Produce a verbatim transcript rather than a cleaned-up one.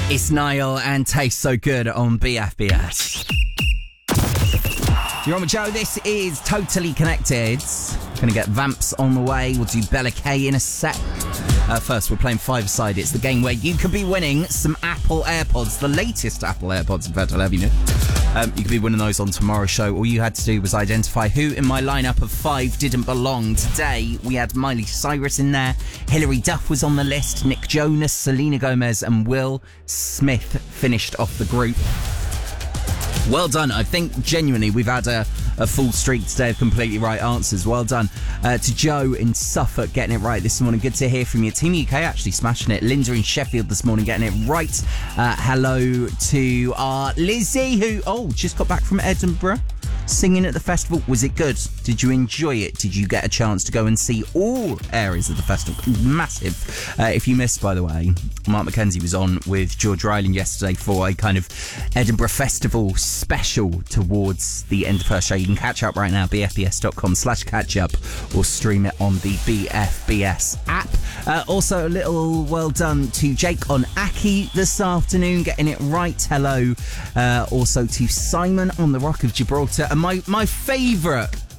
It's Niall and Tastes So Good on B F B S. You're on with Joe. This is Totally Connected. Gonna get Vamps on the way. We'll do Bella K in a sec. Uh, first, we're playing Five-A-Side. It's the game where you could be winning some Apple AirPods, the latest Apple AirPods, in fact, I'll have you know. Um, you could be winning those on tomorrow's show. All you had to do was identify who in my lineup of five didn't belong. Today, we had Miley Cyrus in there. Hilary Duff was on the list. Nick Jonas, Selena Gomez, and Will Smith finished off the group. Well done. I think genuinely we've had a, a full streak today of completely right answers. Well done uh, to Joe in Suffolk getting it right this morning. Good to hear from you. Team U K actually smashing it. Linda in Sheffield this morning getting it right. Uh, hello to our Lizzie who, oh, just got back from Edinburgh. Singing at the festival. Was it good? Did you enjoy it? Did you get a chance to go and see all areas of the festival? Massive. Uh, if you missed, by the way, Mark McKenzie was on with George Ryland yesterday for a kind of Edinburgh Festival special towards the end of her show. You can catch up right now, bfbs.com slash catch up, or stream it on the B F B S app. Uh, also, a little well done to Jake on Aki this afternoon, getting it right. Hello. Uh, also to Simon on the Rock of Gibraltar. And my, my favourite